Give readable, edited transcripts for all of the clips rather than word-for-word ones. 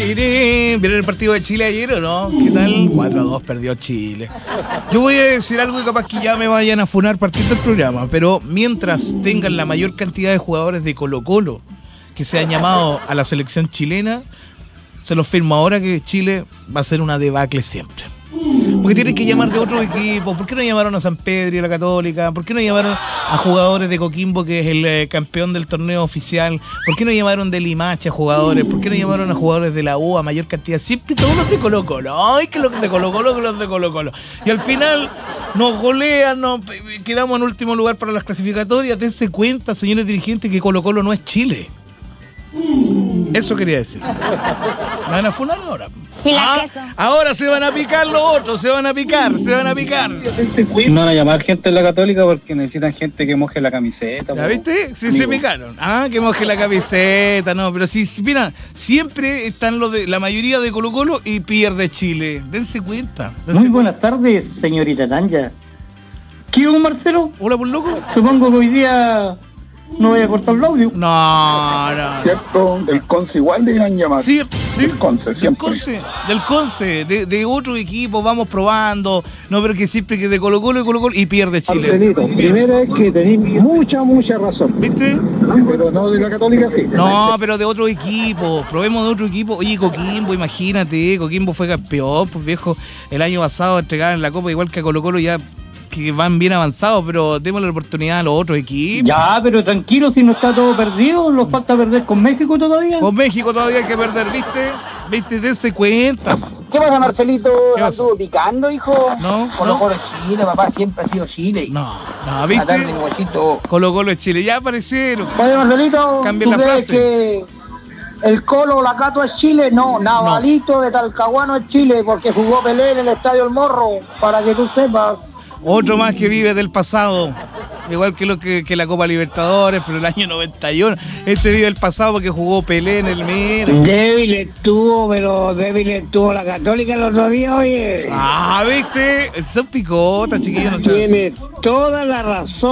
¿Vieron el partido de Chile ayer o no? ¿Qué tal? 4-2 perdió Chile. Yo voy a decir algo y capaz que ya me vayan a funar partiendo del programa, pero mientras tengan la mayor cantidad de jugadores de Colo-Colo que se han llamado a la selección chilena, se los firmo ahora que Chile va a ser una debacle siempre. Porque tienen que llamar de otro equipo. ¿Por qué no llamaron a San Pedro y a la Católica? ¿Por qué no llamaron a jugadores de Coquimbo, que es el campeón del torneo oficial? ¿Por qué no llamaron de Limache a jugadores? ¿Por qué no llamaron a jugadores de la U a mayor cantidad? Siempre todos los de Colo-Colo. ¡Ay, que los de Colo-Colo, que los de Colo-Colo! Y al final nos golean, quedamos en último lugar para las clasificatorias. Dense cuenta, señores dirigentes, que Colo-Colo no es Chile. Eso quería decir. ¿Me van a funar ahora? ¿Y la queso? Ahora se van a picar los otros, se van a picar. No van a llamar gente de la Católica porque necesitan gente que moje la camiseta. ¿Ya viste? Sí, se picaron. Que moje la camiseta, no, pero sí, mira, siempre están la mayoría de Colo-Colo y pierde Chile. Dense cuenta. Muy buenas tardes, señorita Tanja. ¿Qué hubo, Marcelo? Hola, por loco. Supongo que hoy día no voy a cortar el audio. No. Cierto, del Conce igual deberían llamar. Sí. Del Conce, siempre. Del Conce, de otro equipo, vamos probando. No, pero que siempre que de Colo-Colo y pierde Chile. Marcelito, primera es que tenéis mucha razón. ¿Viste? Pero no de la Católica, sí. No, pero de otro equipo. Probemos de otro equipo. Oye, Coquimbo, imagínate, Coquimbo fue campeón, pues viejo. El año pasado entregaron la Copa igual que a Colo-Colo, ya que van bien avanzados, pero démosle la oportunidad a los otros equipos. Ya, pero tranquilo, si no está todo perdido, nos falta perder con México todavía. Con México todavía hay que perder, ¿viste? Dense cuenta. ¿Qué pasa, Marcelito? ¿Qué ¿La pasó? estuvo picando, hijo? No. Colo-Colo es Chile, papá, siempre ha sido Chile. No, La ¿viste? tarde, mi guachito. Colo-Colo es Chile, ya aparecieron. Oye, Marcelito, Cambien ¿tú la crees frase. que el Colo o la Cato es Chile? No, Navalito de Talcahuano es Chile, porque jugó Pelé en el Estadio El Morro, para que tú sepas. Otro más que vive del pasado. Igual que la Copa Libertadores, pero el año 91. Este vive el pasado porque jugó Pelé en el Mira. Débil estuvo la Católica el otro día, oye. ¿Viste? Son picotas, chiquillos. No Tiene toda la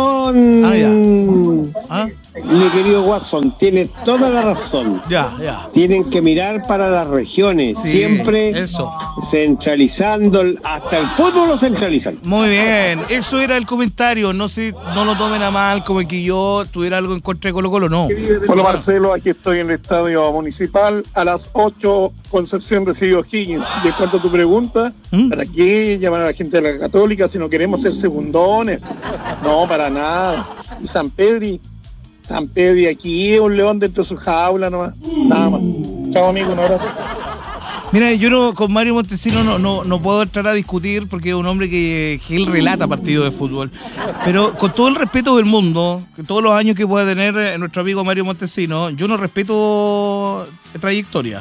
razón. Mi querido Watson, tiene toda la razón. Ya. Tienen que mirar para las regiones, Sí, siempre eso. centralizando, hasta el fútbol lo centralizan. Muy bien, eso era el comentario. No lo tomen a mal como que yo tuviera algo en contra de Colo-Colo, no. Hola, Marcelo, aquí estoy en el Estadio Municipal a las 8, Concepción recibe O'Higgins. Y en cuanto a tu pregunta, ¿para qué llamar a la gente de la Católica si no queremos ser segundones? No, para nada. Y San Pedro aquí es un león dentro de su jaula nomás. Nada más. Chao, amigo, un abrazo. Mira, yo con Mario Montesino no puedo entrar a discutir porque es un hombre que él relata partidos de fútbol. Pero con todo el respeto del mundo, que todos los años que pueda tener nuestro amigo Mario Montesino, yo no respeto trayectoria.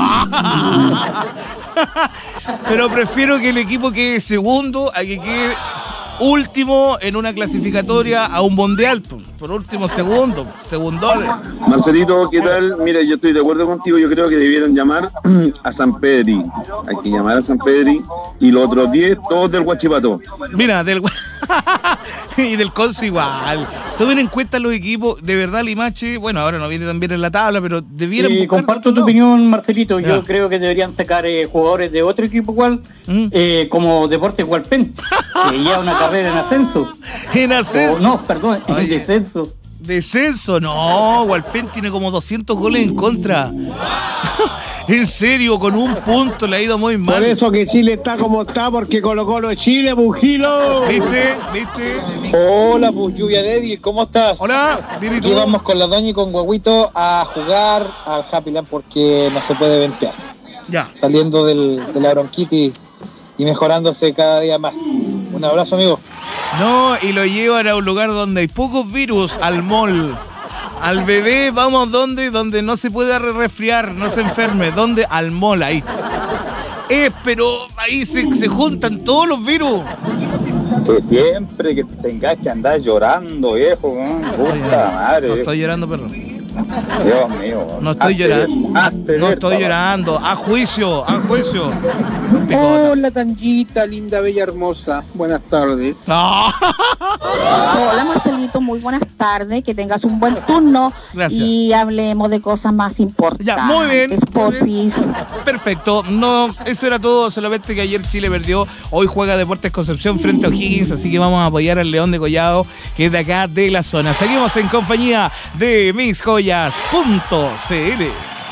Pero prefiero que el equipo quede segundo a que quede último en una clasificatoria a un mundial. Por último, segundones. Marcelito, ¿qué tal? Mira, yo estoy de acuerdo contigo, yo creo que debieron llamar a San Pedri. Hay que llamar a San Pedri y los otros 10, todos del Huachipato. Mira, y del Conce igual. Tomen en cuenta los equipos, de verdad Limache, bueno, ahora no viene tan bien en la tabla, pero debieran buscar comparto tu opinión, Marcelito. Yo creo que deberían sacar jugadores de otro equipo igual, como Deportes Hualpén, que lleva una carrera en ascenso. En ascenso. En descenso. Descenso, no, Hualpén tiene como 200 goles en contra. En serio, con un punto le ha ido muy mal. Por eso que Chile está como está, porque Colo-Colo es Chile, Bujilo. ¿Viste? Hola, pues Lluvia Débil, ¿cómo estás? Hola, bien, ¿y tú? Aquí vamos con la doña y con Guaguito a jugar al Happy Land porque no se puede ventear. Ya. Saliendo de la bronquitis y mejorándose cada día más. Un abrazo, amigo. No, y lo llevan a un lugar donde hay pocos virus, al mall. Al bebé, vamos, donde no se puede resfriar, no se enferme. ¿Dónde? Al mall, ahí. Pero ahí se juntan todos los virus. Que siempre que tengas que andar llorando, viejo, puta madre. No estoy llorando, perdón. Dios mío. No estoy llorando. No estoy llorando. A juicio. Picota. Hola, Tanguita, linda, bella, hermosa. Buenas tardes. Hola, Marcelito, muy buenas tardes. Que tengas un buen turno. Gracias. Y hablemos de cosas más importantes. Ya, muy bien. Porfis. Perfecto. No, eso era todo. Solamente que ayer Chile perdió. Hoy juega Deportes Concepción frente a O'Higgins. Así que vamos a apoyar al León de Collado, que es de acá de la zona. Seguimos en compañía de misjoyas.cl.